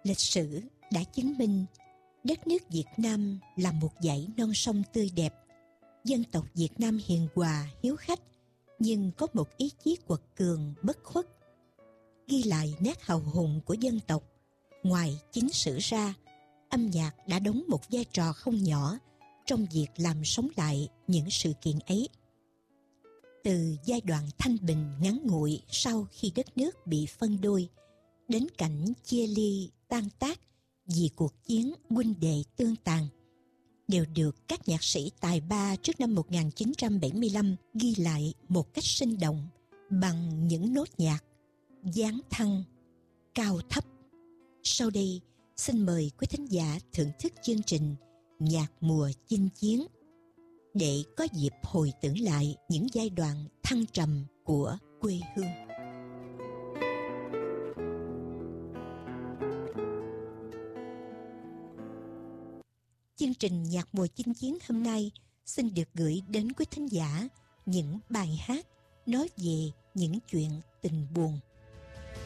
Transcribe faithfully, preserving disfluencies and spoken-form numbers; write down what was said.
Lịch sử đã chứng minh đất nước Việt Nam là một dãy non sông tươi đẹp. Dân tộc Việt Nam hiền hòa, hiếu khách, nhưng có một ý chí quật cường, bất khuất. Ghi lại nét hào hùng của dân tộc, ngoài chính sử ra, âm nhạc đã đóng một vai trò không nhỏ trong việc làm sống lại những sự kiện ấy. Từ giai đoạn thanh bình ngắn ngủi sau khi đất nước bị phân đôi, đến cảnh chia ly tan tác vì cuộc chiến huynh đệ tương tàn, đều được các nhạc sĩ tài ba trước năm một nghìn chín trăm bảy mươi lăm ghi lại một cách sinh động bằng những nốt nhạc, dáng thăng, cao thấp. Sau đây, xin mời quý thính giả thưởng thức chương trình Nhạc mùa chinh chiến để có dịp hồi tưởng lại những giai đoạn thăng trầm của quê hương. Chương trình Nhạc mùa chinh chiến hôm nay xin được gửi đến quý thính giả những bài hát nói về những chuyện tình buồn.